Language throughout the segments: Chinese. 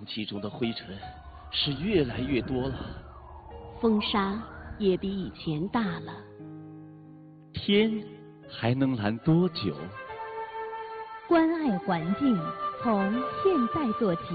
空气中的灰尘是越来越多了， 风沙也比以前大了。 天还能蓝多久？ 关爱环境，从现在做起。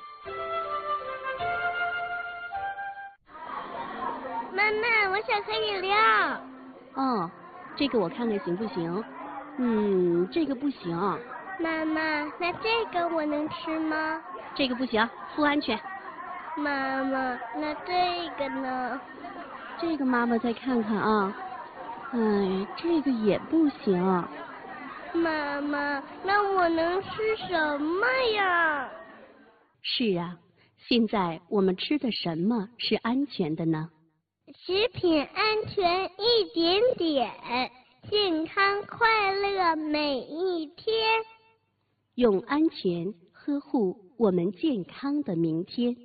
妈妈，我想喝饮料。 哦，这个我看看行不行？这个不行。 妈妈，那这个我能吃吗？ 这个不行，不安全。 妈妈，那这个呢？ 这个妈妈再看看啊。这个也不行。 妈妈，那我能吃什么呀？ 是啊，现在我们吃的什么是安全的呢？ 食品安全一点点，健康快乐每一天。 用安全呵护我们健康的明天。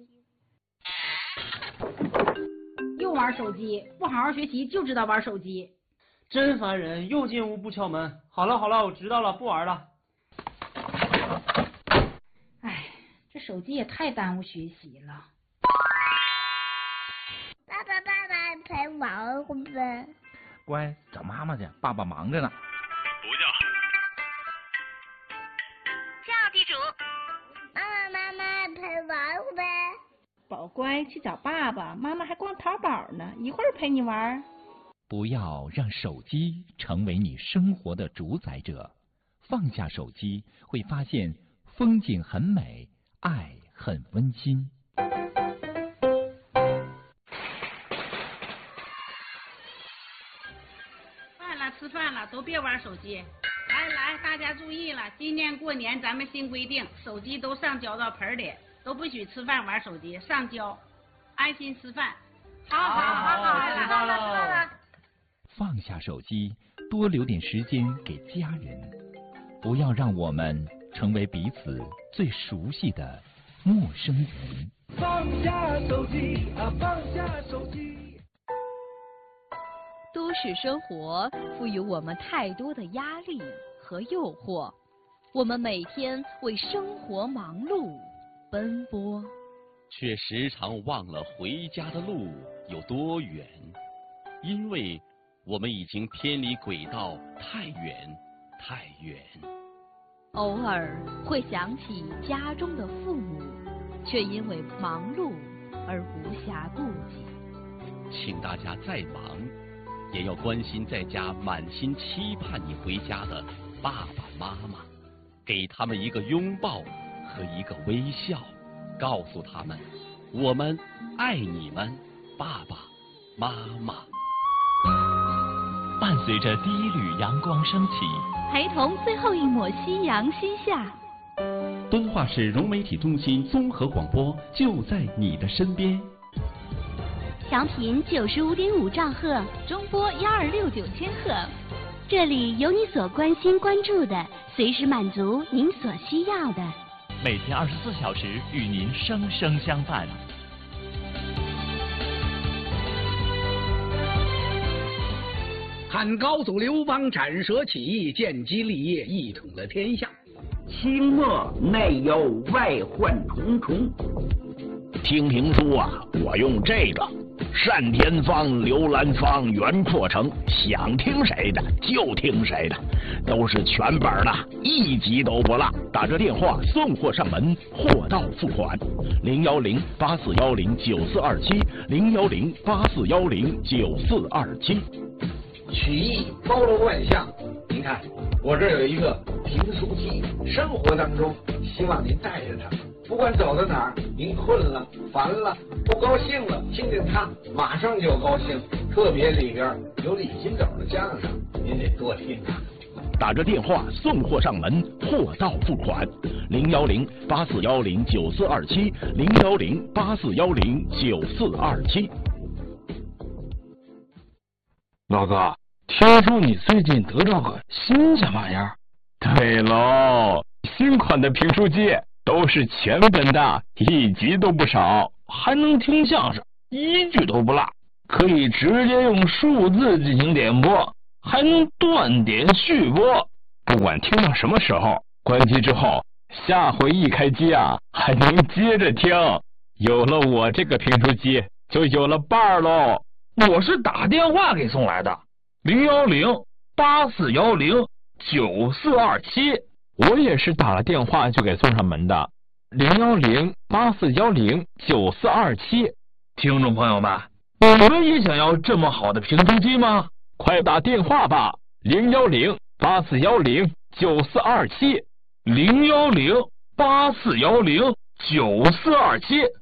又玩手机，不好好学习就知道玩手机。 真烦人，又进屋不敲门。好了，我知道了，不玩了。 哎，这手机也太耽误学习了。 爸爸陪玩会呗。 乖，找妈妈去，爸爸忙着呢。 不叫。 叫地主。妈妈陪玩会呗。 宝乖，去找爸爸，妈妈还逛淘宝呢，一会儿陪你玩。 不要让手机成为你生活的主宰者，放下手机，会发现风景很美，爱很温馨。 吃饭了，都别玩手机。来，大家注意了，今年过年咱们新规定，手机都上浇到盆里，都不许吃饭玩手机，上浇，安心吃饭。好， 知道了。 放下手机，多留点时间给家人，不要让我们成为彼此最熟悉的陌生人。 放下手机啊，放下手机。 都市生活赋予我们太多的压力和诱惑，我们每天为生活忙碌奔波， 却时常忘了回家的路有多远，因为我们已经偏离轨道太远太远。 偶尔会想起家中的父母，却因为忙碌而无暇顾及。 请大家再忙也要关心在家满心期盼你回家的爸爸妈妈，给他们一个拥抱和一个微笑，告诉他们我们爱你们，爸爸妈妈。 伴随着第一缕阳光升起， 陪同最后一抹夕阳西下。 敦化市融媒体中心综合广播就在你的身边。 调频95.5兆赫， 中波1269千赫， 这里有你所关心关注的，随时满足您所需要的。 每天24小时与您生生相伴。 汉高祖刘邦斩蛇起义，建基立业，一统了天下。 清末内忧外患重重。 听评书啊，我用这个单田芳、刘兰芳、袁阔成，想听谁的就听谁的，都是全本的，一集都不落。打这电话送货上门，货到付款。010-8410-9427，010-8410-9427。 曲艺包罗万象，您看我这有一个评书机，生活当中希望您带着它，不管走到哪儿，您困了、烦了、不高兴了，听见它马上就高兴。特别里边有李金斗的相声，您得多听啊。 打着电话送货上门，货到付款。010-8410-9427，010-8410-9427。 老哥，听说你最近得到个新鲜玩意儿？ 对喽，新款的评书机都是全本的，一集都不少， 还能听相声，一句都不落，可以直接用数字进行点播，还能断点续播。 不管听到什么时候，关机之后下回一开机啊，还能接着听。有了我这个评书机，就有了伴儿喽。 我是打电话给送来的，010-8410-9427。 我也是打了电话就给送上门的，010-8410-9427。 听众朋友们，你们也想要这么好的评书机吗？ 快打电话吧，010-8410-9427。 010-8410-9427。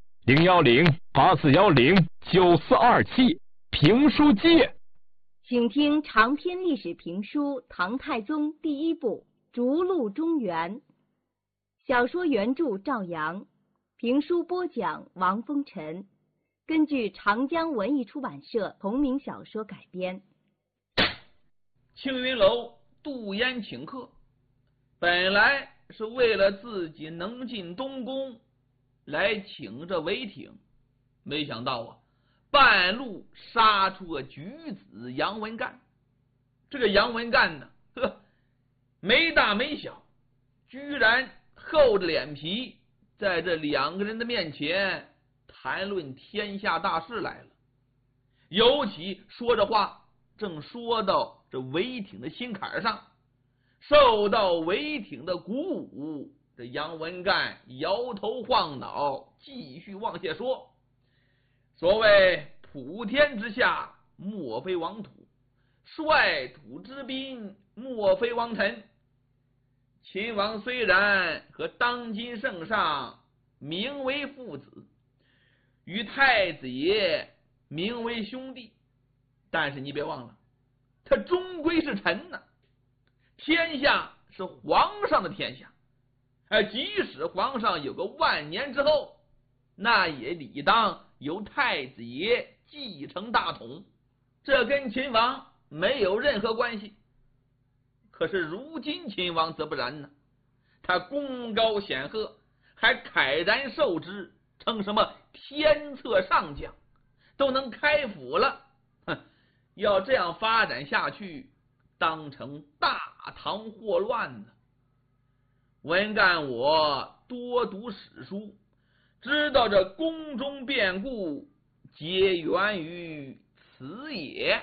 010-8410-9427。评书界， 请听长篇历史评书《唐太宗》第一部《逐鹿中原》，小说原著赵阳，评书播讲王风尘，根据长江文艺出版社同名小说改编。 青云楼杜淹请客，本来是为了自己能进东宫来请这韦挺，没想到啊，半路杀出个举子杨文干。这个杨文干呢，没大没小，居然厚着脸皮在这两个人的面前谈论天下大事来了。尤其说这话正说到这韦挺的心坎上，受到韦挺的鼓舞，这杨文干摇头晃脑，继续往下说。所谓普天之下莫非王土，率土之滨莫非王臣。秦王虽然和当今圣上名为父子，与太子爷名为兄弟，但是你别忘了，他终归是臣呐，天下是皇上的天下，即使皇上有个万年之后，那也理当由太子爷继承大统，这跟秦王没有任何关系。可是如今秦王则不然呢，他功高显赫，还慨然受之，称什么天策上将，都能开府了。要这样发展下去，当成大唐祸乱呢。文干我多读史书，知道这宫中变故皆源于此也。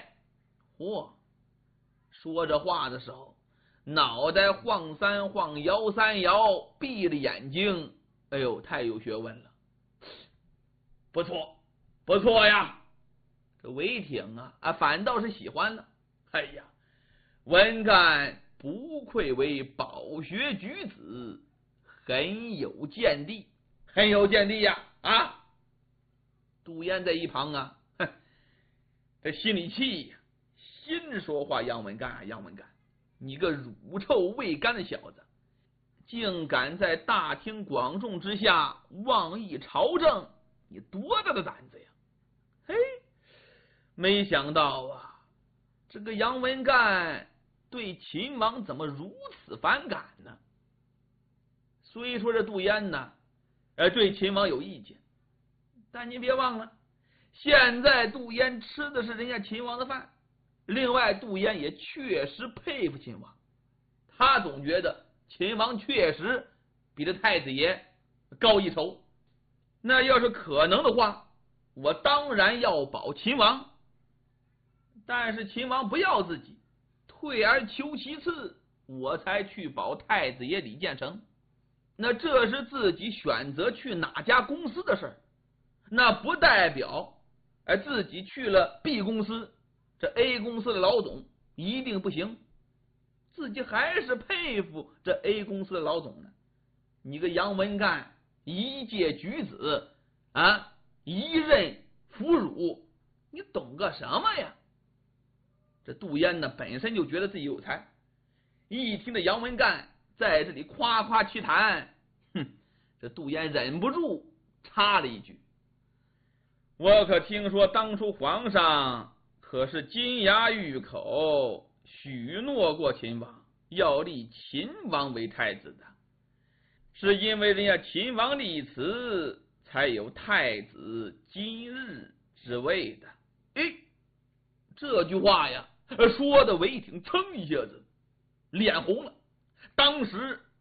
说这话的时候，脑袋晃三晃，摇三摇，闭着眼睛，哎呦，太有学问了。不错，不错呀，这韦挺啊，反倒是喜欢了。哎呀，文干不愧为饱学举子，很有见地，很有见地呀！啊，杜淹在一旁啊，这心里气呀，心说话：杨文干，杨文干，你个乳臭未干的小子，竟敢在大庭广众之下妄议朝政，你多大的胆子呀！嘿，没想到啊，这个杨文干对秦王怎么如此反感呢？虽说这杜淹呢，对秦王有意见，但您别忘了，现在杜淹吃的是人家秦王的饭。另外，杜淹也确实佩服秦王，他总觉得秦王确实比这太子爷高一筹。那要是可能的话，我当然要保秦王。但是秦王不要自己，退而求其次，我才去保太子爷李建成。那这是自己选择去哪家公司的事儿，那不代表自己去了 B 公司，这 A 公司的老总一定不行。自己还是佩服这 A 公司的老总呢。你个杨文干，一介举子啊，一任俘虏，你懂个什么呀？这杜淹呢，本身就觉得自己有才，一听这杨文干在这里夸夸其谈，这杜淹忍不住插了一句：我可听说当初皇上可是金牙玉口，许诺过秦王要立秦王为太子的，是因为人家秦王立辞，才有太子今日之位的。这句话呀，说的韦挺噌一下子脸红了，当时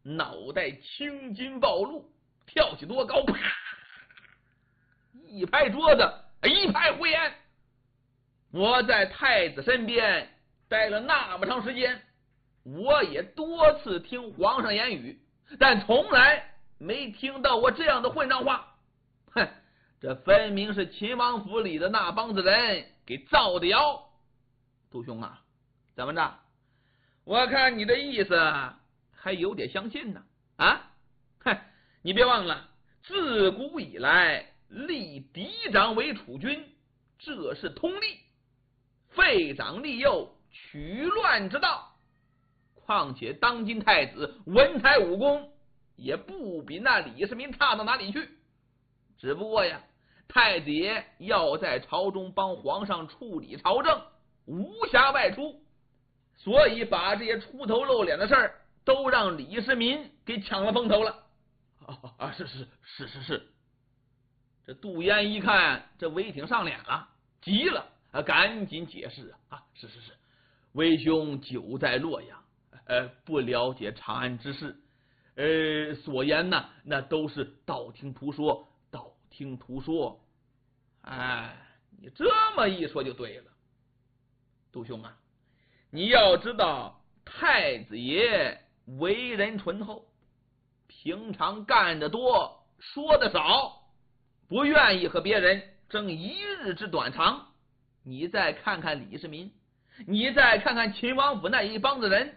脑袋青筋暴露，跳起多高，啪！一拍桌子，一拍灰烟。我在太子身边待了那么长时间，我也多次听皇上言语，但从来没听到过这样的混账话。哼，这分明是秦王府里的那帮子人给造的谣。杜兄啊，怎么着？我看你的意思还有点相信呢。啊，哼，你别忘了，自古以来立嫡长为储君，这是通例，废长立幼，取乱之道。况且当今太子文才武功也不比那李世民差到哪里去，只不过呀，太子爷要在朝中帮皇上处理朝政，无暇外出，所以把这些出头露脸的事儿都让李世民给抢了风头了。是。这杜淹一看这韦挺上脸了，急了，赶紧解释是，韦兄久在洛阳，不了解长安之事，所言呢，那都是道听途说。哎，你这么一说就对了。杜兄啊，你要知道，太子爷为人醇厚，平常干得多，说得少，不愿意和别人争一日之短长。你再看看李世民，你再看看秦王府那一帮子人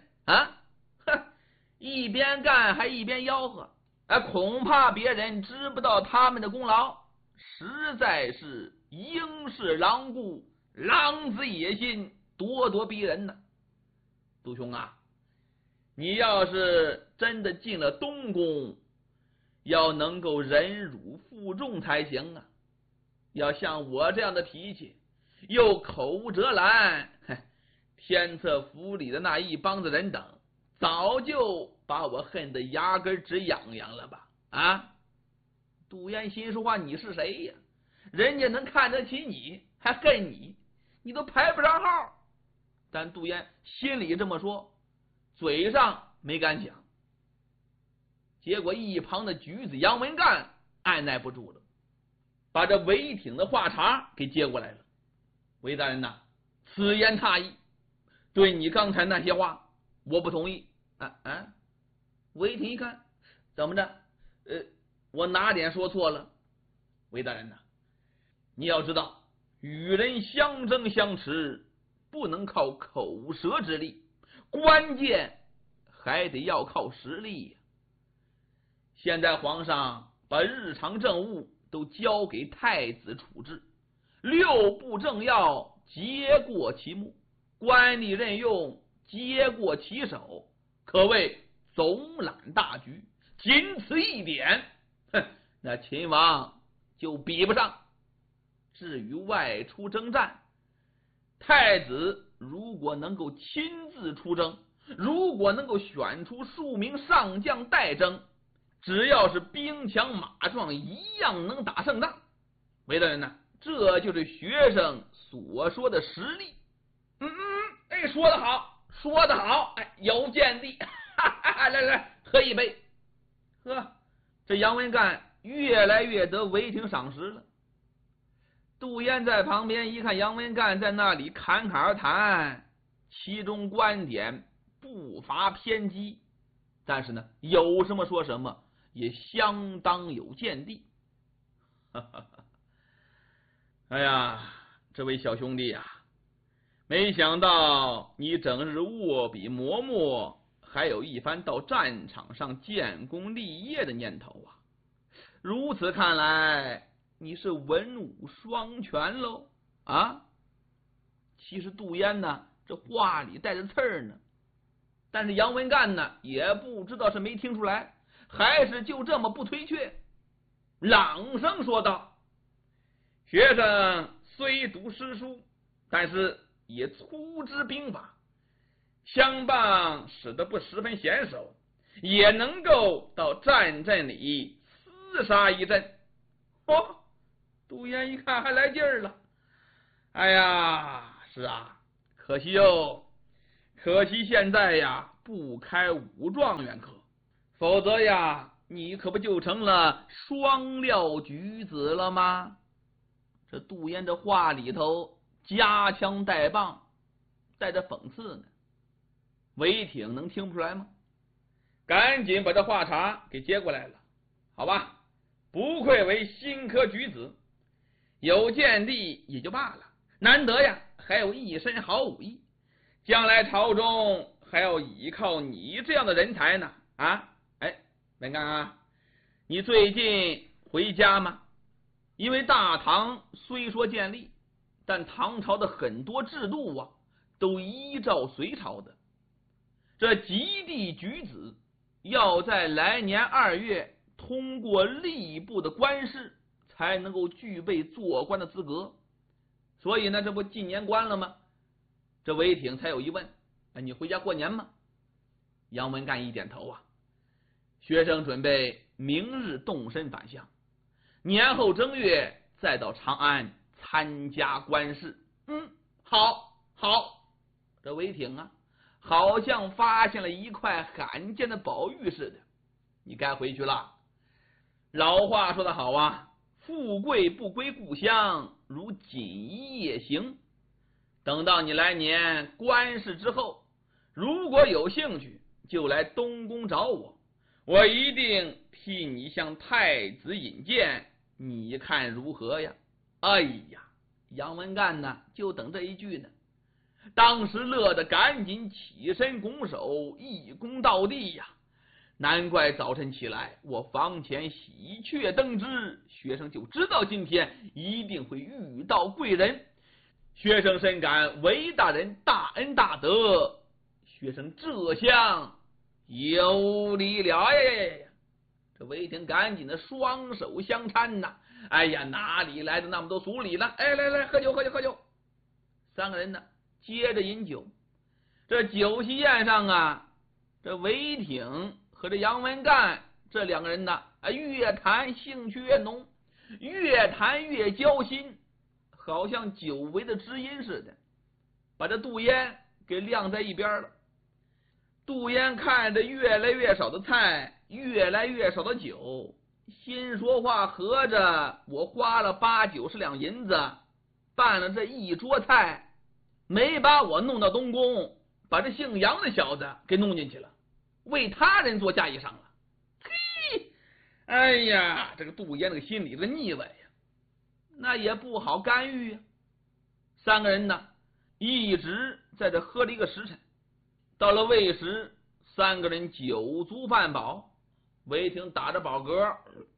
一边干还一边吆喝，恐怕别人知不到他们的功劳，实在是鹰视狼顾，狼子野心，咄咄逼人呢。杜兄啊，你要是真的进了东宫，要能够忍辱负重才行啊。要像我这样的脾气，又口无遮拦，天策府里的那一帮子人等早就把我恨得牙根直痒痒了吧。杜淹心说话，你是谁呀？人家能看得起你，还恨你，你都排不上号。但杜淹心里这么说，嘴上没敢讲。结果一旁的举子杨文干按耐不住了，把这韦挺的话茬给接过来了。韦大人呐，此言差矣，对你刚才那些话我不同意。韦挺一看，怎么着？我哪点说错了？韦大人呐，你要知道，与人相争相持，不能靠口舌之力，关键还得要靠实力呀。现在皇上把日常政务都交给太子处置，6部政要皆过其目，官吏任用皆过其手，可谓总揽大局。仅此一点，那秦王就比不上。至于外出征战，太子如果能够亲自出征，如果能够选出数名上将代征，只要是兵强马壮，一样能打胜仗。韦大人呢，这就是学生所说的实力。说得好，有见地。来喝一杯。这杨文干越来越得韦挺赏识了。杜淹在旁边一看杨文干在那里侃侃而谈，其中观点不乏偏激，但是呢，有什么说什么，也相当有见地。哎呀，这位小兄弟呀，没想到你整日握笔磨墨，还有一番到战场上建功立业的念头啊！如此看来，你是文武双全喽啊！其实杜淹呢，这话里带着刺儿呢，但是杨文干呢，也不知道是没听出来，还是就这么不推却，朗声说道：“学生虽读诗书，但是也粗知兵法，相棒使得不十分娴熟，也能够到战阵里厮杀一阵。”杜淹一看还来劲儿了，哎呀，是啊，可惜现在呀不开武状元科， 否则呀，你可不就成了双料举子了吗？这杜淹这话里头夹枪带棒，带着讽刺呢。韦挺能听不出来吗？赶紧把这话茬给接过来了。好吧，不愧为新科举子，有见地也就罢了，难得呀还有一身好武艺，将来朝中还要依靠你这样的人才呢。啊，哎，文干啊，你最近回家吗？因为大唐虽说建立，但唐朝的很多制度啊都依照隋朝的。这及第举子要在来年2月通过吏部的官试，才能够具备做官的资格。所以呢，这不进年关了吗？这韦挺才有疑问：你回家过年吗？杨文干一点头啊。学生准备明日动身返乡，年后正月再到长安参加官试。好。这韦挺啊，好像发现了一块罕见的宝玉似的。你该回去了。老话说得好啊，富贵不归故乡，如锦衣夜行。等到你来年官试之后，如果有兴趣，就来东宫找我，我一定替你向太子引荐，你看如何呀？哎呀，杨文干呢，就等这一句呢。当时乐得赶紧起身拱手，一躬到地呀。难怪早晨起来，我房前喜鹊登枝，学生就知道今天一定会遇到贵人。学生深感韦大人大恩大德，学生这厢有礼了呀！这韦挺赶紧的双手相搀呐。哎呀，哪里来的那么多俗礼了？哎，来，喝酒。三个人呢，接着饮酒。这酒席宴上啊，这韦挺和这杨文干这两个人呢，越谈兴趣越浓，越谈越交心，好像久违的知音似的，把这杜淹给晾在一边了。杜淹看着越来越少的菜，越来越少的酒，心说话合着我花了80-90两银子办了这一桌菜，没把我弄到东宫，把这姓杨的小子给弄进去了，为他人做嫁衣裳了。嘿，哎呀，这个杜淹那个心里的腻歪呀，那也不好干预呀。三个人呢，一直在这喝了一个时辰。到了未时，三个人酒足饭饱，韦挺打着饱嗝，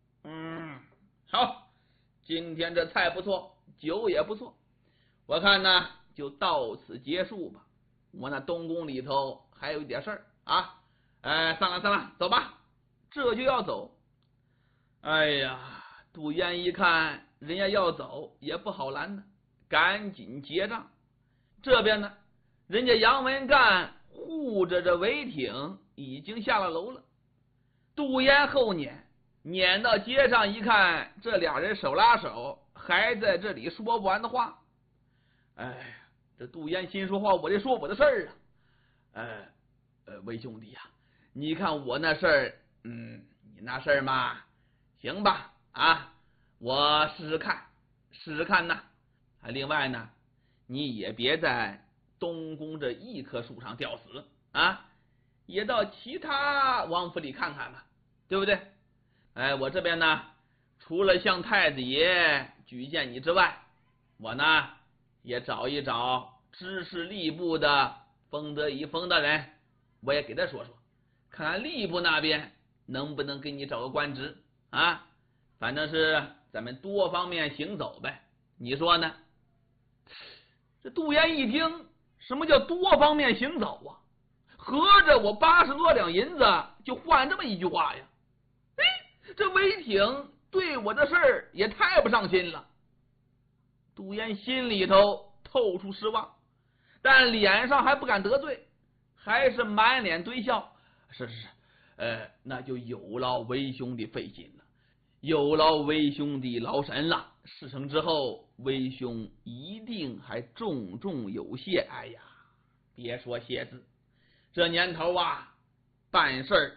好，今天这菜不错，酒也不错，我看呢就到此结束吧。我那东宫里头还有一点事儿啊，散了，走吧。这就要走。哎呀，杜淹一看人家要走，也不好拦呢，赶紧结账。这边呢，人家杨文干护着这韦挺已经下了楼了。杜淹后撵到街上一看，这俩人手拉手，还在这里说不完的话。哎，这杜淹心说话，我得说我的事儿啊。韦兄弟呀，你看我那事儿，你那事儿嘛，行吧啊，我试试看呐。另外呢，你也别在东宫这一棵树上吊死啊，也到其他王府里看看吧，对不对？我这边呢，除了向太子爷举荐你之外，我呢也找一找知识吏部的封德仪封大人，我也给他说，看看吏部那边能不能给你找个官职啊。反正是咱们多方面行走呗，你说呢？这杜淹一听，什么叫多方面行走啊？合着我80多两银子就换这么一句话呀？这韦挺对我的事儿也太不上心了。杜淹心里头透出失望，但脸上还不敢得罪，还是满脸堆笑。是，那就有劳韦兄弟费心了，有劳韦兄弟劳神了。事成之后，韦兄一定还重重有谢。哎呀，别说谢字，这年头啊，办事儿